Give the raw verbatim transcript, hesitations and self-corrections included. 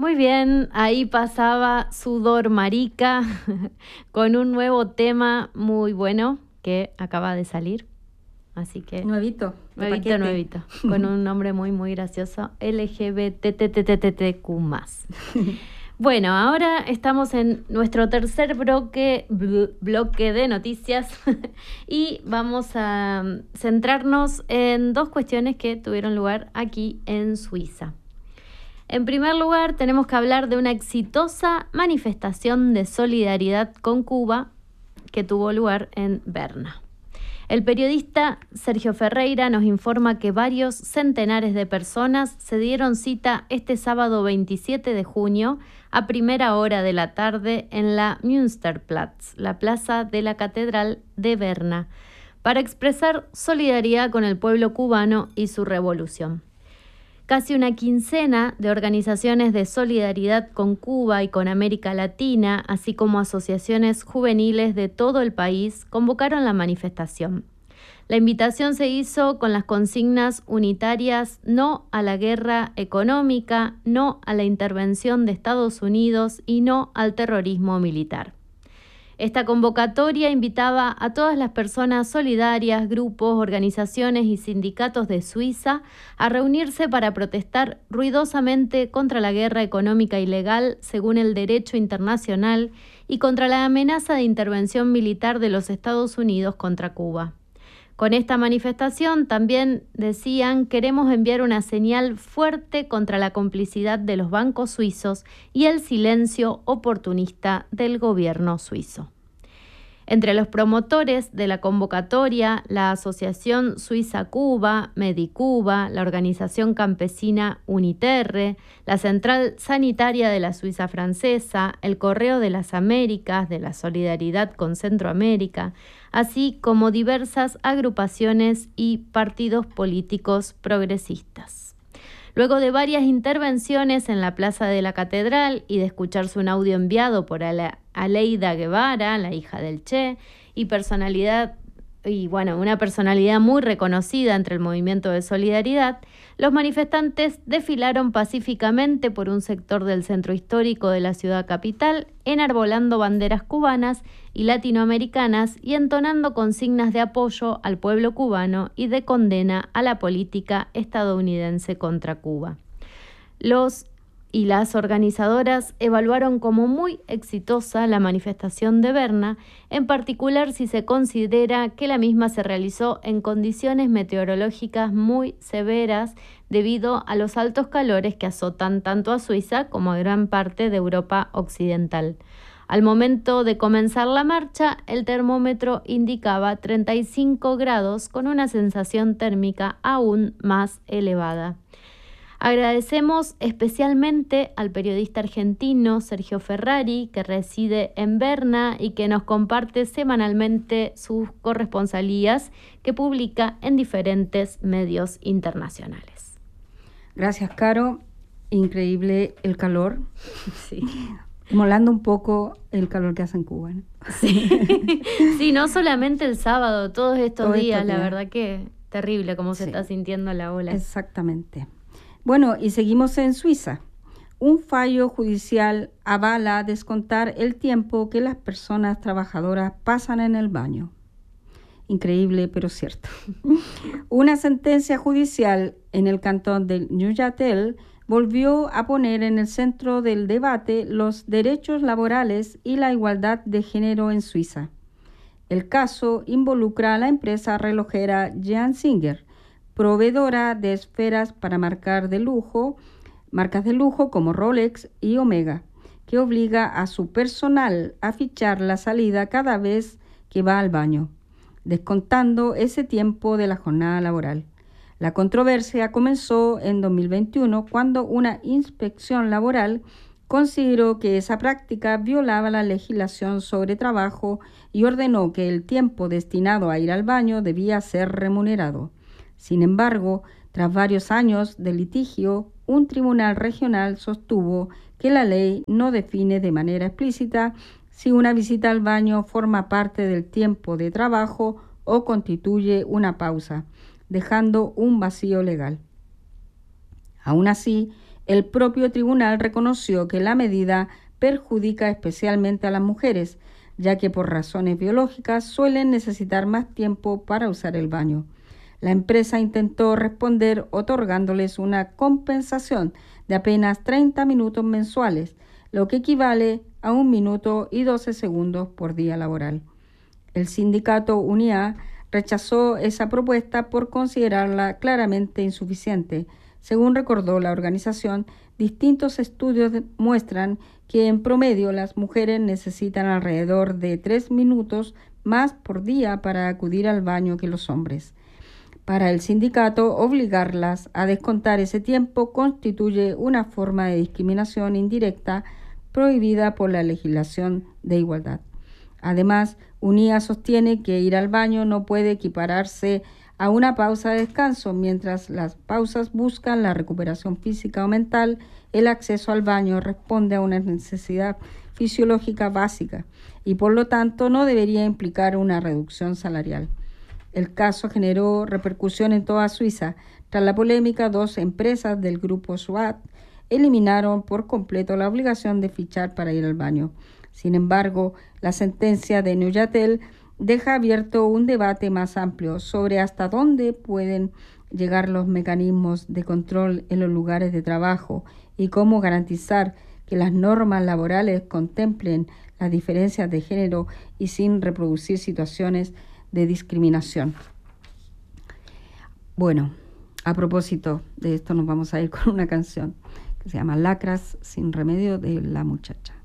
Muy bien, ahí pasaba Sudor Marica con un nuevo tema muy bueno que acaba de salir. Así que Nuevito, de nuevito, paquete. nuevito, con un nombre muy, muy gracioso, L G B T T T T T Q más. Bueno, ahora estamos en nuestro tercer bloque, bl- bloque de noticias y vamos a centrarnos en dos cuestiones que tuvieron lugar aquí en Suiza. En primer lugar, tenemos que hablar de una exitosa manifestación de solidaridad con Cuba que tuvo lugar en Berna. El periodista Sergio Ferreira nos informa que varios centenares de personas se dieron cita este sábado veintisiete de junio a primera hora de la tarde en la Münsterplatz, la plaza de la Catedral de Berna, para expresar solidaridad con el pueblo cubano y su revolución. Casi una quincena de organizaciones de solidaridad con Cuba y con América Latina, así como asociaciones juveniles de todo el país, convocaron la manifestación. La invitación se hizo con las consignas unitarias: no a la guerra económica, no a la intervención de Estados Unidos y no al terrorismo militar. Esta convocatoria invitaba a todas las personas solidarias, grupos, organizaciones y sindicatos de Suiza a reunirse para protestar ruidosamente contra la guerra económica ilegal según el derecho internacional y contra la amenaza de intervención militar de los Estados Unidos contra Cuba. Con esta manifestación también decían: queremos enviar una señal fuerte contra la complicidad de los bancos suizos y el silencio oportunista del gobierno suizo. Entre los promotores de la convocatoria, la Asociación Suiza Cuba, Medicuba, la Organización Campesina Uniterre, la Central Sanitaria de la Suiza Francesa, el Correo de las Américas, de la Solidaridad con Centroamérica, así como diversas agrupaciones y partidos políticos progresistas. Luego de varias intervenciones en la Plaza de la Catedral y de escucharse un audio enviado por Aleida Guevara, la hija del Che, y personalidad y bueno, una personalidad muy reconocida entre el movimiento de solidaridad, los manifestantes desfilaron pacíficamente por un sector del centro histórico de la ciudad capital, enarbolando banderas cubanas y latinoamericanas y entonando consignas de apoyo al pueblo cubano y de condena a la política estadounidense contra Cuba. Los y las organizadoras evaluaron como muy exitosa la manifestación de Berna, en particular si se considera que la misma se realizó en condiciones meteorológicas muy severas debido a los altos calores que azotan tanto a Suiza como a gran parte de Europa occidental. Al momento de comenzar la marcha, el termómetro indicaba treinta y cinco grados con una sensación térmica aún más elevada. Agradecemos especialmente al periodista argentino Sergio Ferrari, que reside en Berna y que nos comparte semanalmente sus corresponsalías que publica en diferentes medios internacionales. Gracias, Caro. Increíble el calor. Sí. Molando un poco el calor que hace en Cuba, ¿no? Sí. Sí, no solamente el sábado, todos estos Todos días, estos la días. verdad que terrible cómo se Sí. está sintiendo la ola. Exactamente. Bueno, y seguimos en Suiza. Un fallo judicial avala descontar el tiempo que las personas trabajadoras pasan en el baño. Increíble, pero cierto. Una sentencia judicial en el cantón de Neuchâtel volvió a poner en el centro del debate los derechos laborales y la igualdad de género en Suiza. El caso involucra a la empresa relojera Jean Singer, proveedora de esferas para marcar de lujo, marcas de lujo como Rolex y Omega, que obliga a su personal a fichar la salida cada vez que va al baño, descontando ese tiempo de la jornada laboral. La controversia comenzó en dos mil veintiuno cuando una inspección laboral consideró que esa práctica violaba la legislación sobre trabajo y ordenó que el tiempo destinado a ir al baño debía ser remunerado. Sin embargo, tras varios años de litigio, un tribunal regional sostuvo que la ley no define de manera explícita si una visita al baño forma parte del tiempo de trabajo o constituye una pausa, dejando un vacío legal. Aún así, El propio tribunal reconoció que la medida perjudica especialmente a las mujeres, ya que por razones biológicas suelen necesitar más tiempo para usar el baño. La empresa intentó responder otorgándoles una compensación de apenas treinta minutos mensuales, lo que equivale a un minuto y doce segundos por día laboral. El sindicato UNIA rechazó esa propuesta por considerarla claramente insuficiente. Según recordó la organización, distintos estudios muestran que en promedio las mujeres necesitan alrededor de tres minutos más por día para acudir al baño que los hombres. Para el sindicato, obligarlas a descontar ese tiempo constituye una forma de discriminación indirecta prohibida por la legislación de igualdad. Además, UNIA sostiene que ir al baño no puede equipararse a una pausa de descanso. Mientras las pausas buscan la recuperación física o mental, el acceso al baño responde a una necesidad fisiológica básica y por lo tanto no debería implicar una reducción salarial. El caso generó repercusión en toda Suiza. Tras la polémica, dos empresas del grupo SWAT eliminaron por completo la obligación de fichar para ir al baño. Sin embargo, la sentencia de Neuchâtel deja abierto un debate más amplio sobre hasta dónde pueden llegar los mecanismos de control en los lugares de trabajo y cómo garantizar que las normas laborales contemplen las diferencias de género y sin reproducir situaciones de discriminación. Bueno, a propósito de esto nos vamos a ir con una canción que se llama Lacras sin remedio de La Muchacha.